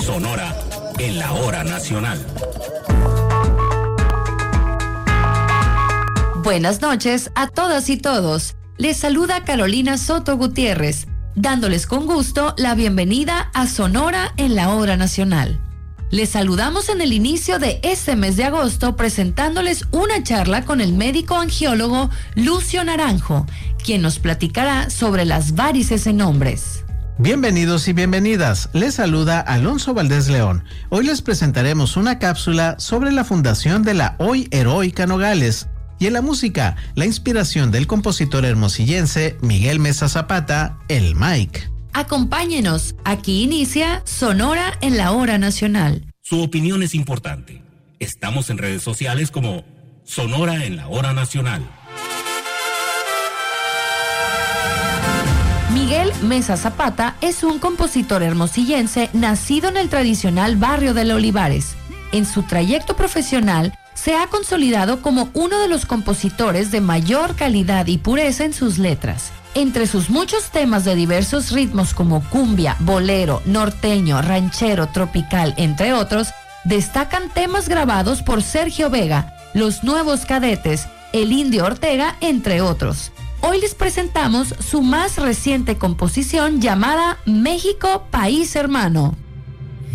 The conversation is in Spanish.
Sonora en la hora nacional. Buenas noches a todas y todos. Les saluda Carolina Soto Gutiérrez, dándoles con gusto la bienvenida a Sonora en la hora nacional. Les saludamos en el inicio de este mes de agosto presentándoles una charla con el médico angiólogo Lucio Naranjo, quien nos platicará sobre las varices en hombres. Bienvenidos y bienvenidas, les saluda Alonso Valdés León. Hoy les presentaremos una cápsula sobre la fundación de la hoy heroica Nogales. Y en la música, la inspiración del compositor hermosillense Miguel Mesa Zapata, el Mike. Acompáñenos, aquí inicia Sonora en la hora nacional. Su opinión es importante. Estamos en redes sociales como Sonora en la hora nacional. Miguel Mesa Zapata es un compositor hermosillense nacido en el tradicional barrio de Olivares. En su trayecto profesional, se ha consolidado como uno de los compositores de mayor calidad y pureza en sus letras. Entre sus muchos temas de diversos ritmos como cumbia, bolero, norteño, ranchero, tropical, entre otros, destacan temas grabados por Sergio Vega, Los Nuevos Cadetes, El Indio Ortega, entre otros. Hoy les presentamos su más reciente composición llamada México, País Hermano.